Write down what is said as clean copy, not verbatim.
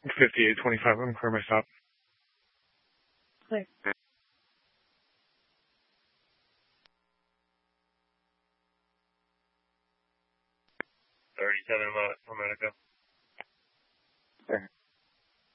5825. I'm clear my stop. Clear. 37 Medica.